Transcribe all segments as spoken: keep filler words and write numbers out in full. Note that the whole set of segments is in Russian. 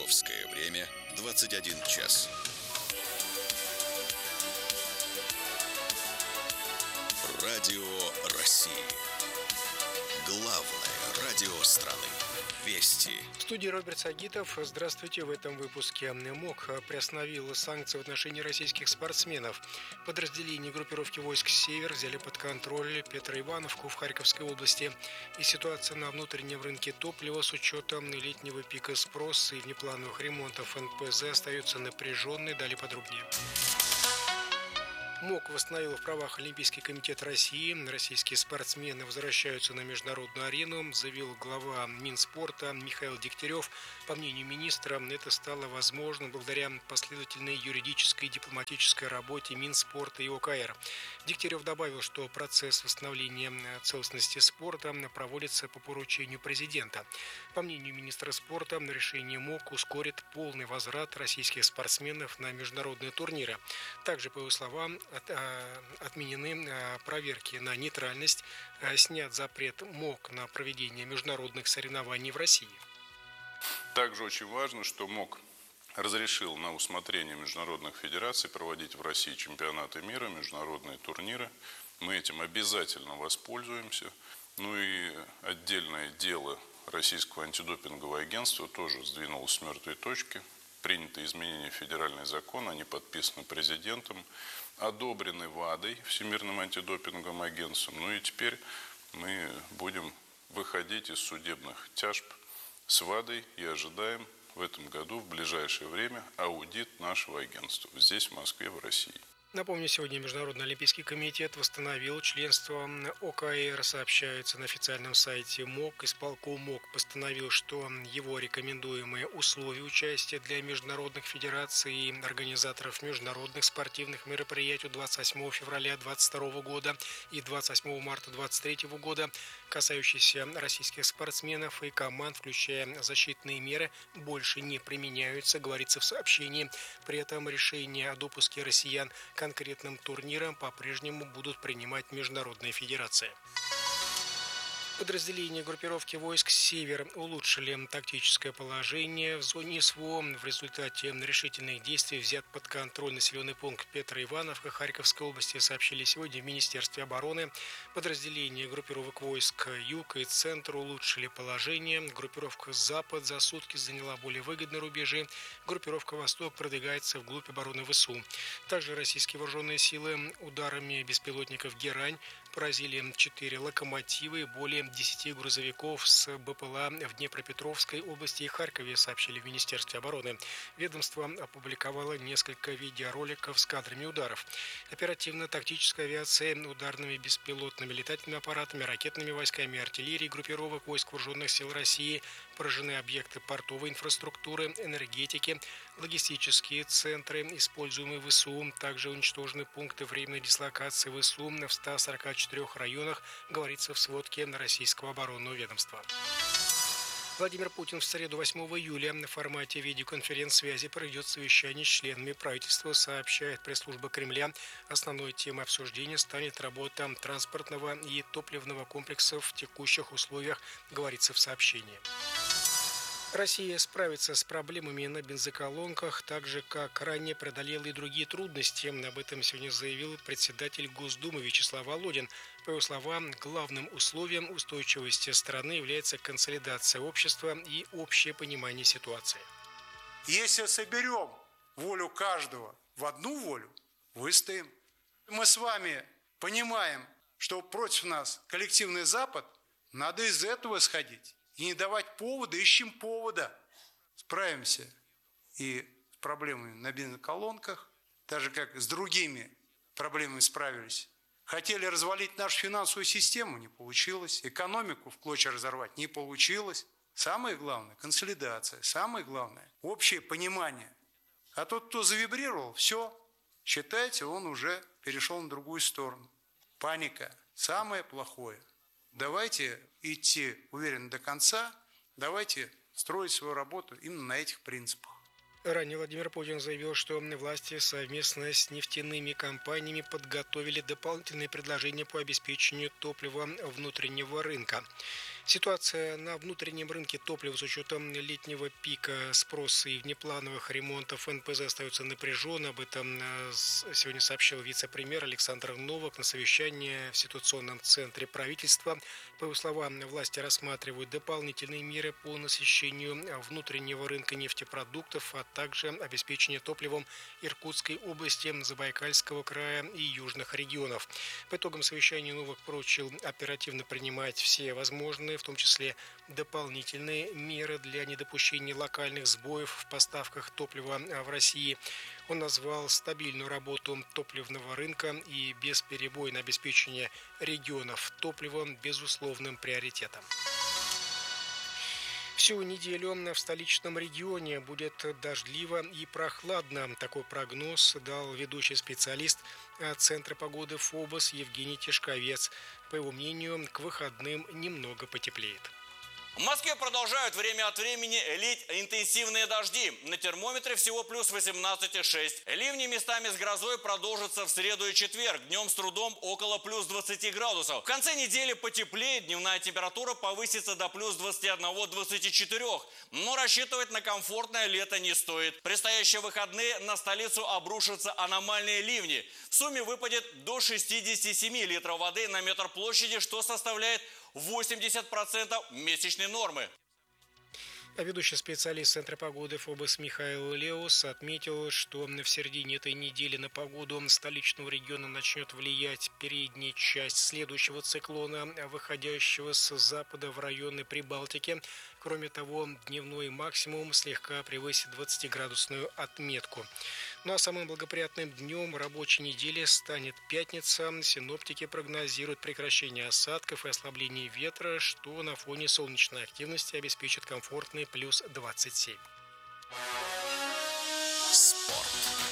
Московское время двадцать один час. Радио России. Главное радио страны. Вести. В студии Роберт Сагитов. Здравствуйте. В этом выпуске. МОК приостановил санкции в отношении российских спортсменов. Подразделения группировки войск «Север» взяли под контроль Петроивановку в Харьковской области. И ситуация на внутреннем рынке топлива с учетом летнего пика спроса и внеплановых ремонтов эн пэ зэ остается напряженной. Далее подробнее. МОК восстановил в правах Олимпийский комитет России. Российские спортсмены возвращаются на международную арену, заявил глава Минспорта Михаил Дегтярев. По мнению министра, это стало возможно благодаря последовательной юридической и дипломатической работе Минспорта и о ка эр. Дегтярев добавил, что процесс восстановления целостности спорта проводится по поручению президента. По мнению министра спорта, решение МОК ускорит полный возврат российских спортсменов на международные турниры. Также, по его словам, От, а, отменены а, проверки на нейтральность, а, снят запрет МОК на проведение международных соревнований в России. Также очень важно, что МОК разрешил на усмотрение международных федераций проводить в России чемпионаты мира, международные турниры. Мы этим обязательно воспользуемся. Ну и отдельное дело Российского антидопингового агентства тоже сдвинулось с мертвой точки. Приняты изменения в федеральный закон, они подписаны президентом, одобрены ВАДой, Всемирным антидопинговым агентством. Ну и теперь мы будем выходить из судебных тяжб с ВАДой и ожидаем в этом году, в ближайшее время, аудит нашего агентства здесь, в Москве, в России. Напомню, сегодня Международный Олимпийский комитет восстановил членство о ка эр, сообщается на официальном сайте МОК. Исполком МОК постановил, что его рекомендуемые условия участия для международных федераций и организаторов международных спортивных мероприятий двадцать восьмого февраля две тысячи двадцать второго года и двадцать восьмого марта две тысячи двадцать третьего года, касающиеся российских спортсменов и команд, включая защитные меры, больше не применяются, говорится в сообщении. При этом решение о допуске россиян конкретным турнирам по-прежнему будут принимать международные федерации. Подразделения группировки войск «Север» улучшили тактическое положение в зоне эс вэ о. В результате решительных действий взят под контроль населенный пункт Петроивановка Харьковской области, сообщили сегодня в Министерстве обороны. Подразделения группировок войск «Юг» и «Центр» улучшили положение. Группировка «Запад» за сутки заняла более выгодные рубежи. Группировка «Восток» продвигается вглубь обороны вэ эс у. Также российские вооруженные силы ударами беспилотников «Герань» поразили четыре локомотива и более десяти грузовиков с бэ пэ эл а в Днепропетровской области и Харькове, сообщили в Министерстве обороны. Ведомство опубликовало несколько видеороликов с кадрами ударов. Оперативно-тактическая авиация ударными беспилотными летательными аппаратами, ракетными войсками, артиллерией группировок войск вооруженных сил России поражены объекты портовой инфраструктуры, энергетики, логистические центры, используемые вэ эс у. Также уничтожены пункты временной дислокации вэ эс у в ста сорока четырёх районах, говорится в сводке российского оборонного ведомства. Владимир Путин в среду восьмого июля на формате видеоконференц-связи проведет совещание с членами правительства, сообщает пресс-служба Кремля. Основной темой обсуждения станет работа транспортного и топливного комплексов в текущих условиях, говорится в сообщении. Россия справится с проблемами на бензоколонках, так же, как ранее преодолела и другие трудности. Об этом сегодня заявил председатель Госдумы Вячеслав Володин. По его словам, главным условием устойчивости страны является консолидация общества и общее понимание ситуации. Если соберем волю каждого в одну волю, выстоим. Мы с вами понимаем, что против нас коллективный Запад, надо из этого исходить. И не давать повода, ищем повода. Справимся и с проблемами на бензоколонках, так же, как с другими проблемами справились. Хотели развалить нашу финансовую систему, не получилось. Экономику в клочья разорвать не получилось. Самое главное – консолидация. Самое главное – общее понимание. А тот, кто завибрировал, все, считайте, он уже перешел на другую сторону. Паника – самое плохое. Давайте идти уверенно до конца, давайте строить свою работу именно на этих принципах. Ранее Владимир Путин заявил, что власти совместно с нефтяными компаниями подготовили дополнительные предложения по обеспечению топлива внутреннего рынка. Ситуация на внутреннем рынке топлива с учетом летнего пика спроса и внеплановых ремонтов эн пэ зэ остается напряженной. Об этом сегодня сообщил вице-премьер Александр Новак на совещании в ситуационном центре правительства. По его словам, власти рассматривают дополнительные меры по насыщению внутреннего рынка нефтепродуктов, а также обеспечение топливом Иркутской области, Забайкальского края и южных регионов. По итогам совещания Новак поручил оперативно принимать все возможные, в том числе дополнительные меры для недопущения локальных сбоев в поставках топлива в России. Он назвал стабильную работу топливного рынка и бесперебойное обеспечение регионов топливом безусловным приоритетом. Всю неделю в столичном регионе будет дождливо и прохладно. Такой прогноз дал ведущий специалист Центра погоды ФОБОС Евгений Тишковец. По его мнению, к выходным немного потеплеет. В Москве продолжают время от времени лить интенсивные дожди. На термометре всего плюс восемнадцать и шесть. Ливни местами с грозой продолжатся в среду и четверг. Днем с трудом около плюс двадцати градусов. В конце недели потеплеет, дневная температура повысится до плюс двадцати одного — двадцати четырёх. Но рассчитывать на комфортное лето не стоит. В предстоящие выходные на столицу обрушатся аномальные ливни. В сумме выпадет до шестидесяти семи литров воды на метр площади, что составляет восемьдесят процентов месячной нормы. А ведущий специалист Центра погоды ФОБОС Михаил Леус отметил, что в середине этой недели на погоду столичного региона начнет влиять передняя часть следующего циклона, выходящего с запада в районы Прибалтики. Кроме того, дневной максимум слегка превысит двадцатиградусную отметку. Ну а самым благоприятным днем рабочей недели станет пятница. Синоптики прогнозируют прекращение осадков и ослабление ветра, что на фоне солнечной активности обеспечит комфортный плюс двадцать семь. Спорт.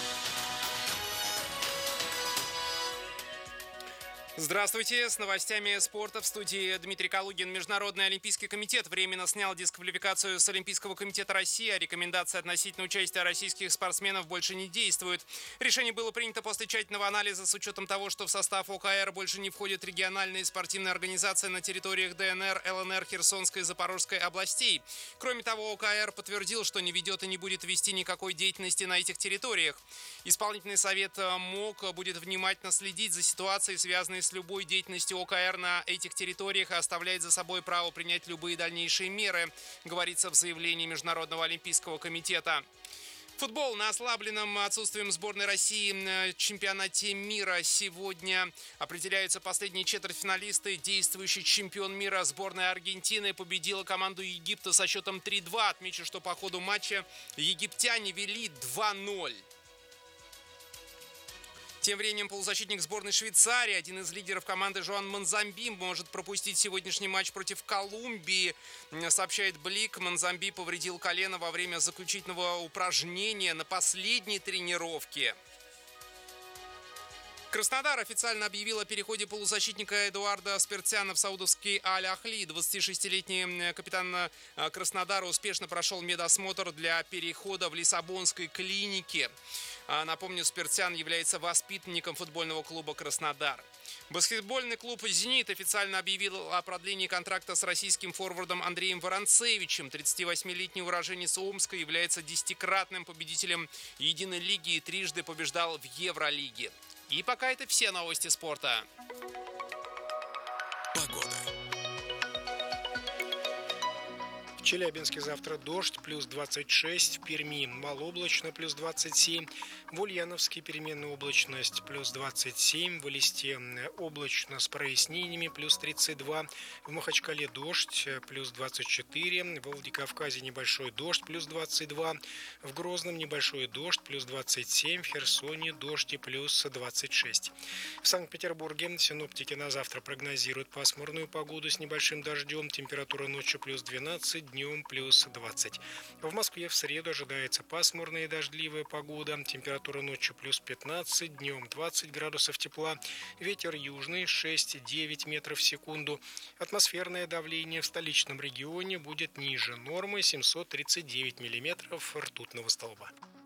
Здравствуйте, с новостями спорта в студии Дмитрий Калугин. Международный олимпийский комитет временно снял дисквалификацию с Олимпийского комитета России, а рекомендации относительно участия российских спортсменов больше не действуют. Решение было принято после тщательного анализа с учетом того, что в состав о ка эр больше не входят региональные спортивные организации на территориях дэ эн эр, эл эн эр, Херсонской и Запорожской областей. Кроме того, о ка эр подтвердил, что не ведет и не будет вести никакой деятельности на этих территориях. Исполнительный совет МОК будет внимательно следить за ситуацией, связанной с любой деятельностью о ка эр на этих территориях, и оставляет за собой право принять любые дальнейшие меры, говорится в заявлении Международного олимпийского комитета. Футбол на ослабленном отсутствием сборной России на чемпионате мира. Сегодня определяются последние четвертьфиналисты. Действующий чемпион мира сборная Аргентины победила команду Египта со счетом три-два. Отмечу, что по ходу матча египтяне вели два-ноль. Тем временем полузащитник сборной Швейцарии, один из лидеров команды Жоан Манзамби, может пропустить сегодняшний матч против Колумбии. Сообщает Блик, Манзамби повредил колено во время заключительного упражнения на последней тренировке. Краснодар официально объявил о переходе полузащитника Эдуарда Спиртсяна в саудовский Аль-Ахли. двадцатишестилетний капитан Краснодара успешно прошел медосмотр для перехода в лиссабонской клинике. Напомню, Спиртсян является воспитанником футбольного клуба «Краснодар». Баскетбольный клуб «Зенит» официально объявил о продлении контракта с российским форвардом Андреем Воронцевичем. тридцативосьмилетний уроженец Омска является десятикратным победителем единой лиги и трижды побеждал в Евролиге. И пока это все новости спорта. Погода. В Челябинске завтра дождь, плюс двадцать шесть, в Перми малооблачно, плюс двадцать семь, в Ульяновске переменная облачность, плюс двадцать семь, в Элисте облачно с прояснениями, плюс тридцать два, в Махачкале дождь, плюс двадцать четыре, в Владикавказе небольшой дождь, плюс двадцать два, в Грозном небольшой дождь, плюс двадцать семь, в Херсоне дождь и плюс двадцать шесть. В Санкт-Петербурге синоптики на завтра прогнозируют пасмурную погоду с небольшим дождем, температура ночью плюс двенадцать, днем плюс двадцать. В Москве в среду ожидается пасмурная и дождливая погода. Температура ночью плюс пятнадцать, днем двадцать градусов тепла. Ветер южный шесть-девять метров в секунду. Атмосферное давление в столичном регионе будет ниже нормы семьсот тридцать девять миллиметров ртутного столба.